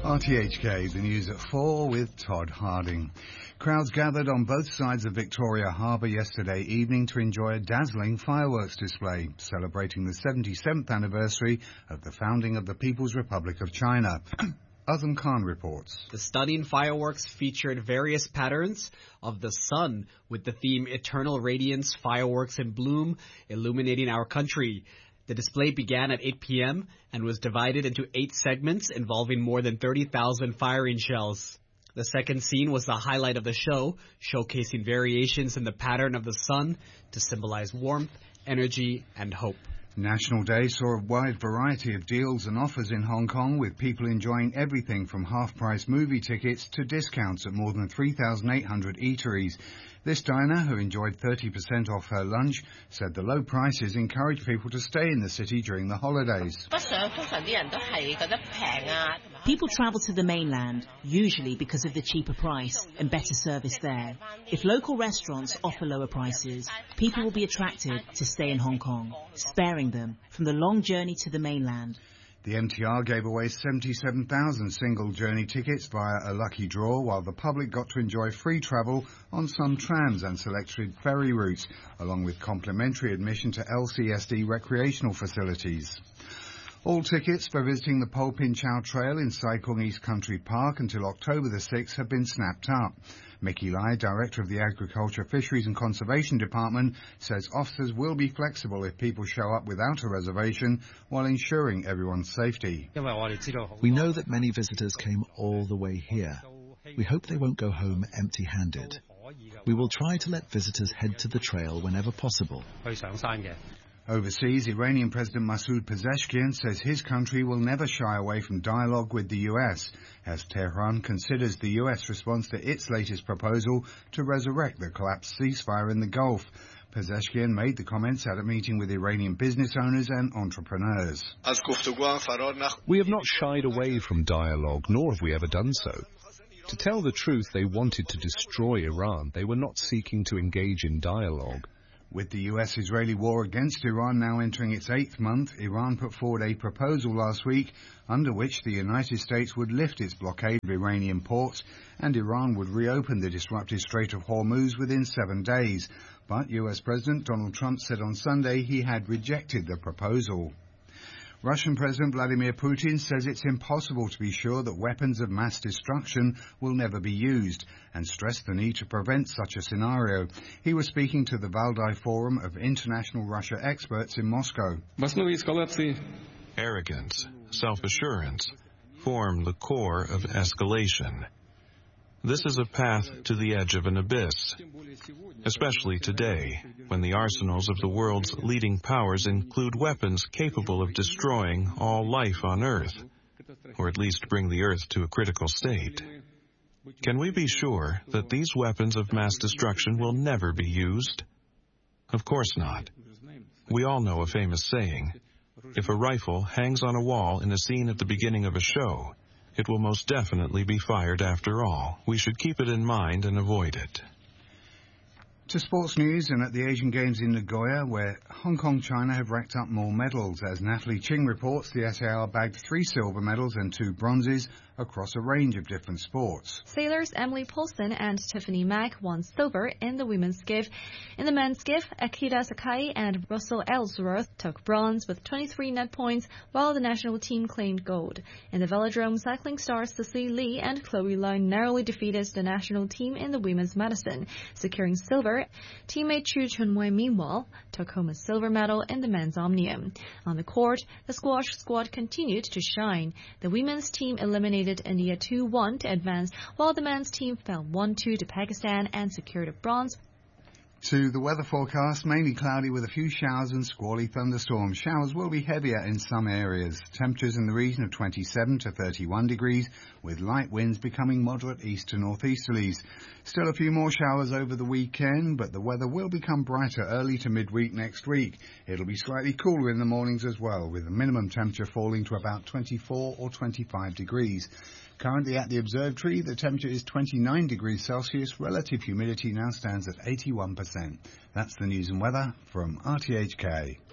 RTHK, the news at 4 with Todd Harding. Crowds gathered on both sides of Victoria Harbour yesterday evening to enjoy a dazzling fireworks display, celebrating the 77th anniversary of the founding of the People's Republic of China. Azam Khan reports. The stunning fireworks featured various patterns of the sun with the theme Eternal Radiance, Fireworks in Bloom, illuminating our country. The display began at 8 p.m. and was divided into 8 segments involving more than 30,000 firing shells. The second scene was the highlight of the show, showcasing variations in the pattern of the sun to symbolize warmth, energy, and hope. National Day saw a wide variety of deals and offers in Hong Kong, with people enjoying everything from half-price movie tickets to discounts at more than 3,800 eateries. This diner, who enjoyed 30% off her lunch, said the low prices encourage people to stay in the city during the holidays. People travel to the mainland, usually because of the cheaper price and better service there. If local restaurants offer lower prices, people will be attracted to stay in Hong Kong, sparing them from the long journey to the mainland. The MTR gave away 77,000 single journey tickets via a lucky draw, while the public got to enjoy free travel on some trams and selected ferry routes, along with complimentary admission to LCSD recreational facilities. All tickets for visiting the Po Pin Chau Trail in Sai Kung East Country Park until October the 6th have been snapped up. Mickey Lai, Director of the Agriculture, Fisheries and Conservation Department, says officers will be flexible if people show up without a reservation while ensuring everyone's safety. We know that many visitors came all the way here. We hope they won't go home empty-handed. We will try to let visitors head to the trail whenever possible. Overseas, Iranian President Masoud Pezeshkian says his country will never shy away from dialogue with the US, as Tehran considers the US response to its latest proposal to resurrect the collapsed ceasefire in the Gulf. Pezeshkian made the comments at a meeting with Iranian business owners and entrepreneurs. We have not shied away from dialogue, nor have we ever done so. To tell the truth, they wanted to destroy Iran. They were not seeking to engage in dialogue. With the US-Israeli war against Iran now entering its 8th month, Iran put forward a proposal last week under which the United States would lift its blockade of Iranian ports and Iran would reopen the disrupted Strait of Hormuz within 7 days. But US President Donald Trump said on Sunday he had rejected the proposal. Russian President Vladimir Putin says it's impossible to be sure that weapons of mass destruction will never be used, and stressed the need to prevent such a scenario. He was speaking to the Valdai Forum of International Russia experts in Moscow. Arrogance, self-assurance form the core of escalation. This is a path to the edge of an abyss, especially today, when the arsenals of the world's leading powers include weapons capable of destroying all life on Earth, or at least bring the Earth to a critical state. Can we be sure that these weapons of mass destruction will never be used? Of course not. We all know a famous saying, if a rifle hangs on a wall in a scene at the beginning of a show, it will most definitely be fired after all. We should keep it in mind and avoid it. To sports news, and at the Asian Games in Nagoya, where Hong Kong, China have racked up more medals. As Natalie Ching reports, the SAR bagged 3 silver medals and 2 bronzes across a range of different sports. Sailors Emily Paulson and Tiffany Mack won silver in the women's skiff. In the men's skiff, Akira Sakai and Russell Ellsworth took bronze with 23 net points, while the national team claimed gold. In the velodrome, cycling stars Cecily Lee and Chloe Lown narrowly defeated the national team in the women's medicine, securing silver. Teammate Chu Chunwei, meanwhile, took home a silver medal in the men's omnium. On the court, the squash squad continued to shine. The women's team eliminated India 2-1 to advance, while the men's team fell 1-2 to Pakistan and secured a bronze. To the weather forecast, mainly cloudy with a few showers and squally thunderstorms. Showers will be heavier in some areas. Temperatures in the region of 27 to 31 degrees, with light winds becoming moderate east to northeasterlies. Still a few more showers over the weekend, but the weather will become brighter early to midweek next week. It'll be slightly cooler in the mornings as well, with the minimum temperature falling to about 24 or 25 degrees. Currently at the observatory, the temperature is 29 degrees Celsius. Relative humidity now stands at 81%. That's the news and weather from RTHK.